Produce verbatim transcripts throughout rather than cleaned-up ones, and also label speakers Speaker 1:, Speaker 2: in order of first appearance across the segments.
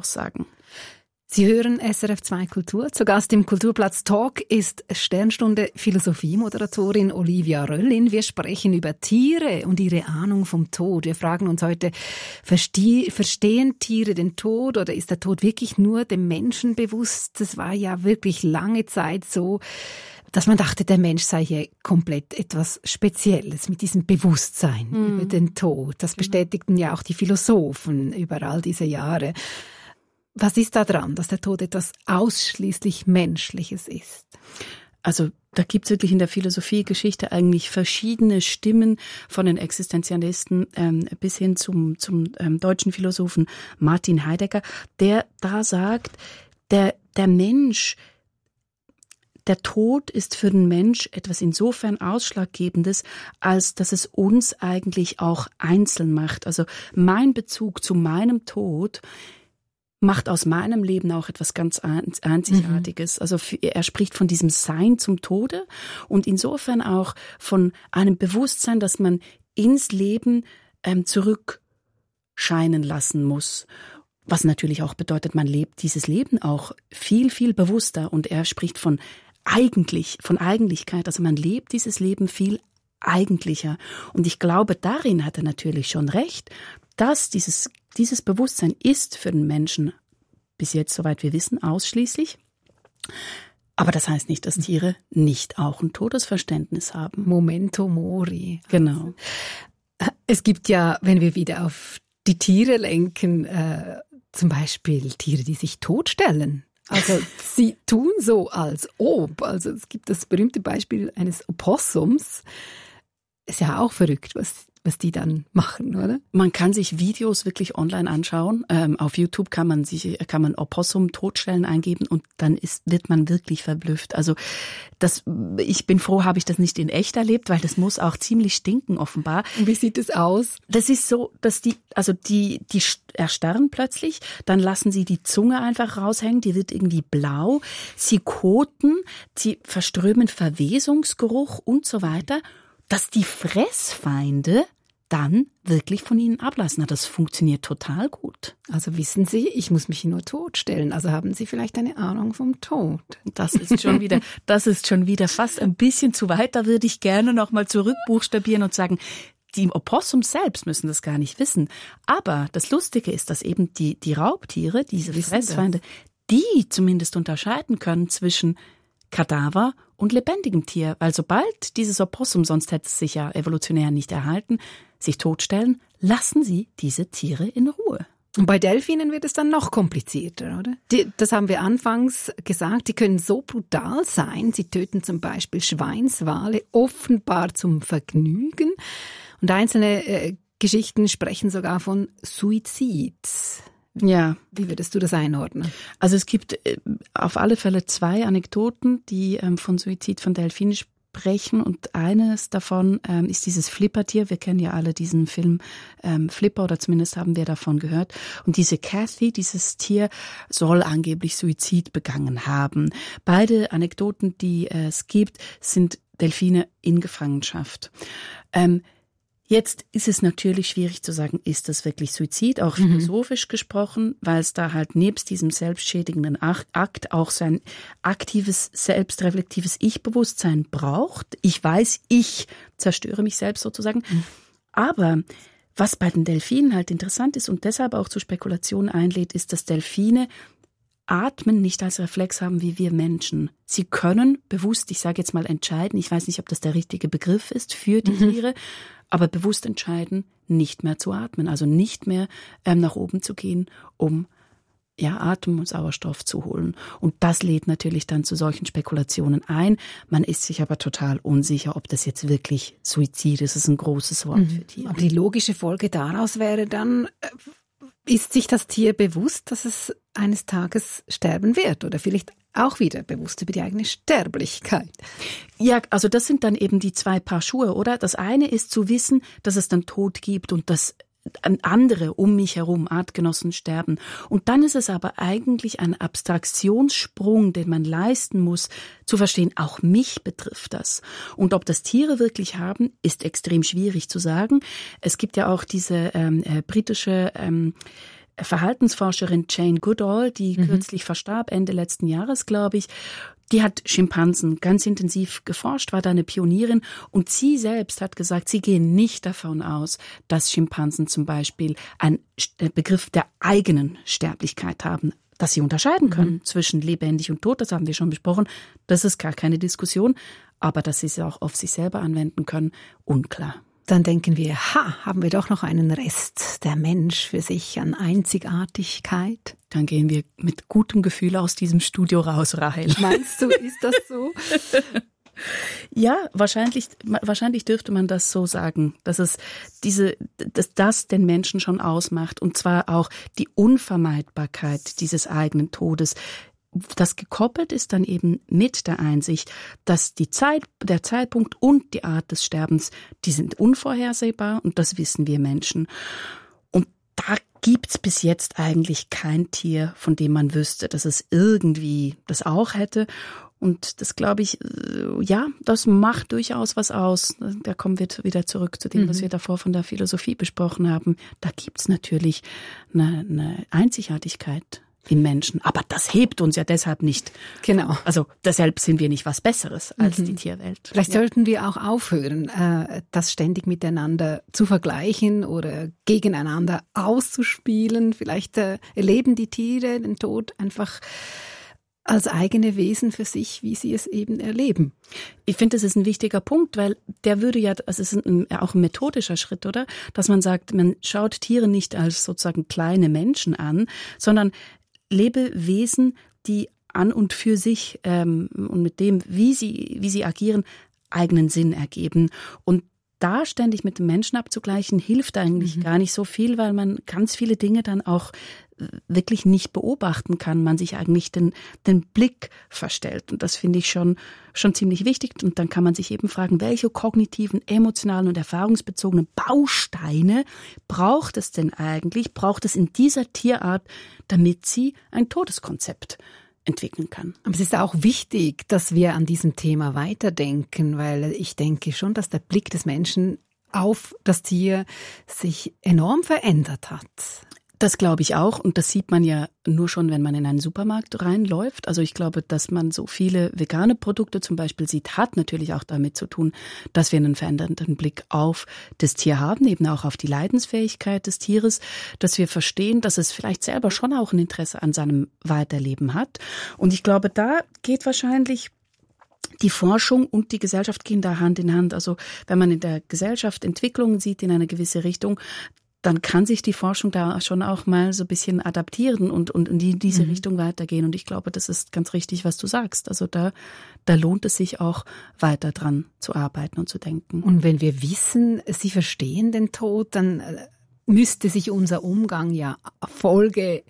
Speaker 1: aussagen.
Speaker 2: Sie hören S R F zwei Kultur. Zu Gast im Kulturplatz Talk ist Sternstunde Philosophie-Moderatorin Olivia Röllin. Wir sprechen über Tiere und ihre Ahnung vom Tod. Wir fragen uns heute, versteh, verstehen Tiere den Tod oder ist der Tod wirklich nur dem Menschen bewusst? Das war ja wirklich lange Zeit so, dass man dachte, der Mensch sei hier komplett etwas Spezielles mit diesem Bewusstsein mhm. über den Tod. Das bestätigten ja auch die Philosophen über all diese Jahre. Was ist da dran, dass der Tod etwas ausschließlich Menschliches ist?
Speaker 1: Also da gibt's wirklich in der Philosophiegeschichte eigentlich verschiedene Stimmen von den Existenzialisten ähm, bis hin zum, zum ähm, deutschen Philosophen Martin Heidegger, der da sagt, der, der Mensch, der Tod ist für den Mensch etwas insofern Ausschlaggebendes, als dass es uns eigentlich auch einzeln macht. Also mein Bezug zu meinem Tod macht aus meinem Leben auch etwas ganz Einzigartiges. Mhm. Also er spricht von diesem Sein zum Tode und insofern auch von einem Bewusstsein, dass man ins Leben ähm, zurückscheinen lassen muss. Was natürlich auch bedeutet, man lebt dieses Leben auch viel, viel bewusster. Und er spricht von eigentlich, von Eigentlichkeit. Also man lebt dieses Leben viel eigentlicher. Und ich glaube, darin hat er natürlich schon recht, dass dieses, dieses Bewusstsein ist für den Menschen bis jetzt, soweit wir wissen, ausschließlich. Aber das heißt nicht, dass Tiere nicht auch ein Todesverständnis haben.
Speaker 2: Memento mori.
Speaker 1: Genau.
Speaker 2: Es gibt ja, wenn wir wieder auf die Tiere lenken, äh, zum Beispiel Tiere, die sich totstellen. Also sie tun so, als ob. Also es gibt das berühmte Beispiel eines Opossums. Ist ja auch verrückt, was was die dann machen, oder?
Speaker 1: Man kann sich Videos wirklich online anschauen. Ähm, auf YouTube kann man sich, kann man Opossum Totstellen eingeben und dann ist, wird man wirklich verblüfft. Also das, ich bin froh, habe ich das nicht in echt erlebt, weil das muss auch ziemlich stinken offenbar.
Speaker 2: Und wie sieht es aus?
Speaker 1: Das ist so, dass die, also die, die erstarren plötzlich, dann lassen sie die Zunge einfach raushängen, die wird irgendwie blau. Sie koten, sie verströmen Verwesungsgeruch und so weiter. Dass die Fressfeinde dann wirklich von ihnen ablassen. Das funktioniert total gut.
Speaker 2: Also wissen Sie, ich muss mich nur totstellen. Also haben Sie vielleicht eine Ahnung vom Tod?
Speaker 1: Das ist schon wieder, das ist schon wieder fast ein bisschen zu weit. Da würde ich gerne noch mal zurückbuchstabieren und sagen, die Opossums selbst müssen das gar nicht wissen. Aber das Lustige ist, dass eben die, die Raubtiere, diese Fressfeinde, die zumindest unterscheiden können zwischen Kadaver und lebendigem Tier, weil sobald dieses Opossum, sonst hätte es sich ja evolutionär nicht erhalten, sich totstellen, lassen sie diese Tiere in Ruhe.
Speaker 2: Und bei Delfinen wird es dann noch komplizierter, oder? Die, das haben wir anfangs gesagt, die können so brutal sein. Sie töten zum Beispiel Schweinswale offenbar zum Vergnügen. Und einzelne äh, Geschichten sprechen sogar von Suizid.
Speaker 1: Ja.
Speaker 2: Wie würdest du das einordnen?
Speaker 1: Also es gibt äh, auf alle Fälle zwei Anekdoten, die ähm, von Suizid von Delfinen sprechen und eines davon ähm, ist dieses Flippertier. Wir kennen ja alle diesen Film ähm, Flipper oder zumindest haben wir davon gehört. Und diese Kathy, dieses Tier, soll angeblich Suizid begangen haben. Beide Anekdoten, die äh, es gibt, sind Delfine in Gefangenschaft. Ähm, Jetzt ist es natürlich schwierig zu sagen, ist das wirklich Suizid, auch philosophisch mhm. gesprochen, weil es da halt nebst diesem selbstschädigenden Akt auch sein aktives, selbstreflektives Ich-Bewusstsein braucht. Ich weiß, ich zerstöre mich selbst sozusagen. Mhm. Aber was bei den Delfinen halt interessant ist und deshalb auch zu Spekulationen einlädt, ist, dass Delfine Atmen nicht als Reflex haben wie wir Menschen. Sie können bewusst, ich sage jetzt mal entscheiden, ich weiß nicht, ob das der richtige Begriff ist für die mhm. Tiere, aber bewusst entscheiden, nicht mehr zu atmen, also nicht mehr ähm, nach oben zu gehen, um ja, Atem und Sauerstoff zu holen. Und das lädt natürlich dann zu solchen Spekulationen ein. Man ist sich aber total unsicher, ob das jetzt wirklich Suizid ist. Das ist ein großes Wort mhm. für Tiere.
Speaker 2: Aber die logische Folge daraus wäre dann, ist sich das Tier bewusst, dass es eines Tages sterben wird oder vielleicht auch wieder bewusst über die eigene Sterblichkeit?
Speaker 1: Ja, also das sind dann eben die zwei Paar Schuhe, oder? Das eine ist zu wissen, dass es dann Tod gibt und dass andere um mich herum, Artgenossen, sterben. Und dann ist es aber eigentlich ein Abstraktionssprung, den man leisten muss, zu verstehen, auch mich betrifft das. Und ob das Tiere wirklich haben, ist extrem schwierig zu sagen. Es gibt ja auch diese ähm, äh, britische ähm, Verhaltensforscherin Jane Goodall, die mhm. kürzlich verstarb, Ende letzten Jahres, glaube ich, die hat Schimpansen ganz intensiv geforscht, war da eine Pionierin und sie selbst hat gesagt, sie gehen nicht davon aus, dass Schimpansen zum Beispiel einen Begriff der eigenen Sterblichkeit haben, dass sie unterscheiden können mhm. zwischen lebendig und tot, das haben wir schon besprochen, das ist gar keine Diskussion, aber dass sie es auch auf sich selber anwenden können, unklar.
Speaker 2: Dann denken wir, ha, haben wir doch noch einen Rest, der Mensch für sich an Einzigartigkeit.
Speaker 1: Dann gehen wir mit gutem Gefühl aus diesem Studio raus, Rahel.
Speaker 2: Meinst du, ist das so?
Speaker 1: Ja, wahrscheinlich, wahrscheinlich dürfte man das so sagen, dass es diese, dass das den Menschen schon ausmacht und zwar auch die Unvermeidbarkeit dieses eigenen Todes. Das gekoppelt ist dann eben mit der Einsicht, dass die Zeit, der Zeitpunkt und die Art des Sterbens, die sind unvorhersehbar und das wissen wir Menschen. Und da gibt's bis jetzt eigentlich kein Tier, von dem man wüsste, dass es irgendwie das auch hätte. Und das glaube ich, ja, das macht durchaus was aus. Da kommen wir wieder zurück zu dem, mhm. was wir davor von der Philosophie besprochen haben. Da gibt's natürlich eine, eine Einzigartigkeit im Menschen. Aber das hebt uns ja deshalb nicht.
Speaker 2: Genau.
Speaker 1: Also deshalb sind wir nicht was Besseres als mhm. die Tierwelt.
Speaker 2: Vielleicht
Speaker 1: ja.
Speaker 2: sollten wir auch aufhören, das ständig miteinander zu vergleichen oder gegeneinander auszuspielen. Vielleicht erleben die Tiere den Tod einfach als eigene Wesen für sich, wie sie es eben erleben.
Speaker 1: Ich finde, das ist ein wichtiger Punkt, weil der würde ja, also es ist ein, auch ein methodischer Schritt, oder? Dass man sagt, man schaut Tiere nicht als sozusagen kleine Menschen an, sondern Lebewesen, die an und für sich ähm, und mit dem, wie sie, wie sie agieren, eigenen Sinn ergeben. Und da ständig mit dem Menschen abzugleichen, hilft eigentlich mhm. gar nicht so viel, weil man ganz viele Dinge dann auch wirklich nicht beobachten kann, man sich eigentlich den, den Blick verstellt. Und das finde ich schon, schon ziemlich wichtig. Und dann kann man sich eben fragen, welche kognitiven, emotionalen und erfahrungsbezogenen Bausteine braucht es denn eigentlich, braucht es in dieser Tierart, damit sie ein Todeskonzept entwickeln kann.
Speaker 2: Aber es ist auch wichtig, dass wir an diesem Thema weiterdenken, weil ich denke schon, dass der Blick des Menschen auf das Tier sich enorm verändert hat.
Speaker 1: Das glaube ich auch und das sieht man ja nur schon, wenn man in einen Supermarkt reinläuft. Also ich glaube, dass man so viele vegane Produkte zum Beispiel sieht, hat natürlich auch damit zu tun, dass wir einen verändernden Blick auf das Tier haben, eben auch auf die Leidensfähigkeit des Tieres, dass wir verstehen, dass es vielleicht selber schon auch ein Interesse an seinem Weiterleben hat. Und ich glaube, da geht wahrscheinlich die Forschung und die Gesellschaft gehen da Hand in Hand. Also wenn man in der Gesellschaft Entwicklungen sieht in eine gewisse Richtung, dann kann sich die Forschung da schon auch mal so ein bisschen adaptieren und, und in die, diese mhm. Richtung weitergehen. Und ich glaube, das ist ganz richtig, was du sagst. Also da, da lohnt es sich auch, weiter dran zu arbeiten und zu denken.
Speaker 2: Und wenn wir wissen, sie verstehen den Tod, dann müsste sich unser Umgang ja folgerichtig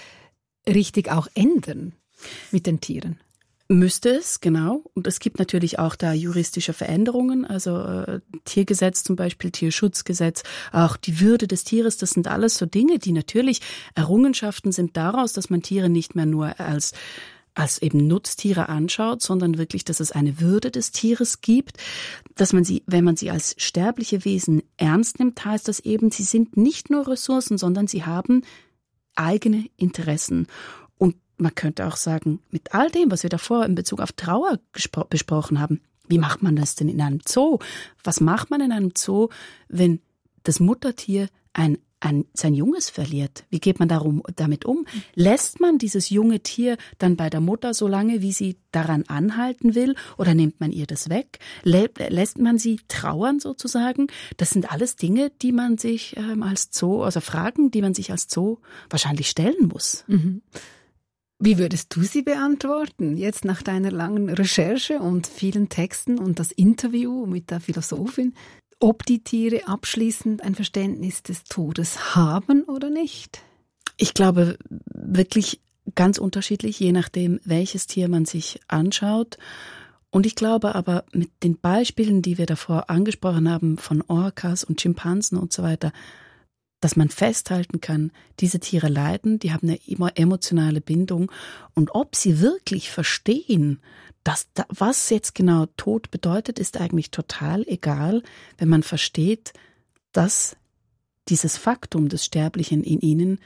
Speaker 2: auch ändern mit den Tieren.
Speaker 1: Müsste es, genau. Und es gibt natürlich auch da juristische Veränderungen, also äh, Tiergesetz zum Beispiel, Tierschutzgesetz, auch die Würde des Tieres, das sind alles so Dinge, die natürlich Errungenschaften sind daraus, dass man Tiere nicht mehr nur als als eben Nutztiere anschaut, sondern wirklich, dass es eine Würde des Tieres gibt, dass man sie, wenn man sie als sterbliche Wesen ernst nimmt, heißt das eben, sie sind nicht nur Ressourcen, sondern sie haben eigene Interessen. Und man könnte auch sagen, mit all dem, was wir davor in Bezug auf Trauer gespro- besprochen haben, wie macht man das denn in einem Zoo? Was macht man in einem Zoo, wenn das Muttertier ein, ein, sein Junges verliert? Wie geht man darum, damit um? Lässt man dieses junge Tier dann bei der Mutter so lange, wie sie daran anhalten will? Oder nimmt man ihr das weg? Lä- lässt man sie trauern sozusagen? Das sind alles Dinge, die man sich ähm, als Zoo, also Fragen, die man sich als Zoo wahrscheinlich stellen muss.
Speaker 2: Mhm. Wie würdest du sie beantworten, jetzt nach deiner langen Recherche und vielen Texten und das Interview mit der Philosophin, ob die Tiere abschließend ein Verständnis des Todes haben oder nicht?
Speaker 1: Ich glaube wirklich ganz unterschiedlich, je nachdem, welches Tier man sich anschaut. Und ich glaube aber, mit den Beispielen, die wir davor angesprochen haben, von Orcas und Schimpansen und so weiter, dass man festhalten kann, diese Tiere leiden, die haben eine emotionale Bindung. Und ob sie wirklich verstehen, dass da, was jetzt genau Tod bedeutet, ist eigentlich total egal, wenn man versteht, dass dieses Faktum des Sterblichen in ihnen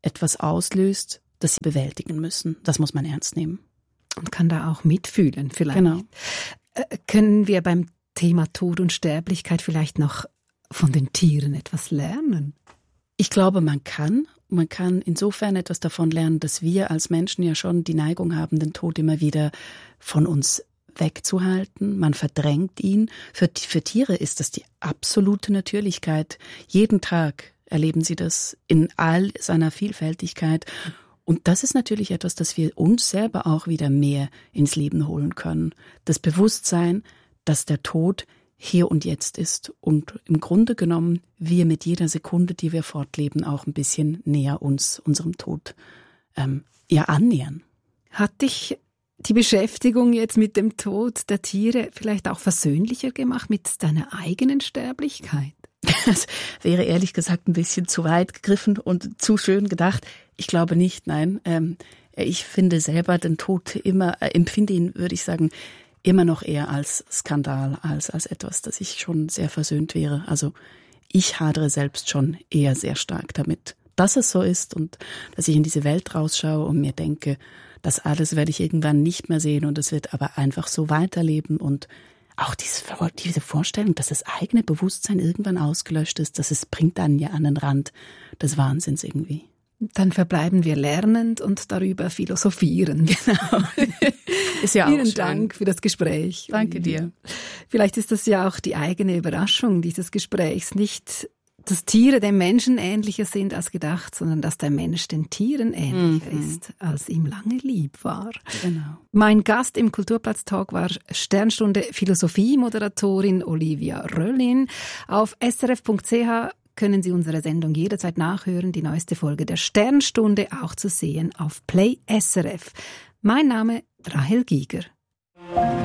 Speaker 1: etwas auslöst, das sie bewältigen müssen. Das muss man ernst nehmen.
Speaker 2: Und kann da auch mitfühlen vielleicht.
Speaker 1: Genau.
Speaker 2: Äh, können wir beim Thema Tod und Sterblichkeit vielleicht noch von den Tieren etwas lernen?
Speaker 1: Ich glaube, man kann. Man kann insofern etwas davon lernen, dass wir als Menschen ja schon die Neigung haben, den Tod immer wieder von uns wegzuhalten. Man verdrängt ihn. Für, für Tiere ist das die absolute Natürlichkeit. Jeden Tag erleben sie das in all seiner Vielfältigkeit. Und das ist natürlich etwas, das wir uns selber auch wieder mehr ins Leben holen können. Das Bewusstsein, dass der Tod hier und jetzt ist und im Grunde genommen wir mit jeder Sekunde, die wir fortleben, auch ein bisschen näher uns, unserem Tod ähm, ja annähern.
Speaker 2: Hat dich die Beschäftigung jetzt mit dem Tod der Tiere vielleicht auch versöhnlicher gemacht mit deiner eigenen Sterblichkeit?
Speaker 1: Das wäre ehrlich gesagt ein bisschen zu weit gegriffen und zu schön gedacht. Ich glaube nicht, nein. Ähm, ich finde selber den Tod immer, äh, empfinde ihn, würde ich sagen, immer noch eher als Skandal, als als etwas, das ich schon sehr versöhnt wäre. Also ich hadere selbst schon eher sehr stark damit, dass es so ist und dass ich in diese Welt rausschaue und mir denke, das alles werde ich irgendwann nicht mehr sehen und es wird aber einfach so weiterleben und auch diese, diese Vorstellung, dass das eigene Bewusstsein irgendwann ausgelöscht ist, das es bringt einen ja an den Rand des Wahnsinns irgendwie.
Speaker 2: Dann verbleiben wir lernend und darüber philosophieren.
Speaker 1: Genau. Ist ja auch
Speaker 2: Vielen
Speaker 1: schön.
Speaker 2: Dank für das Gespräch.
Speaker 1: Danke dir.
Speaker 2: Vielleicht ist das ja auch die eigene Überraschung dieses Gesprächs. Nicht, dass Tiere dem Menschen ähnlicher sind als gedacht, sondern dass der Mensch den Tieren ähnlicher mhm. ist, als ihm lange lieb war.
Speaker 1: Genau.
Speaker 2: Mein Gast im Kulturplatz-Talk war Sternstunde Philosophie-Moderatorin Olivia Röllin. Auf s r f punkt c h können Sie unsere Sendung jederzeit nachhören, die neueste Folge der Sternstunde auch zu sehen auf Play S R F. Mein Name Rahel Giger.